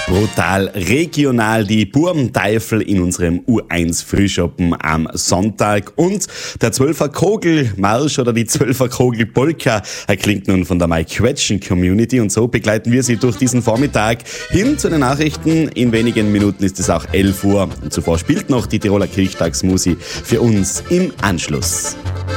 Brutal regional, die Burmteifel in unserem U1 Frühschoppen am Sonntag und der 12er Kogel-Marsch oder die 12er Kogel-Polka erklingt nun von der Mike Quetschen Community und so begleiten wir Sie durch diesen Vormittag hin zu den Nachrichten. In wenigen Minuten ist es auch 11 Uhr und zuvor spielt noch die Tiroler Kirchtagsmusi für uns im Anschluss.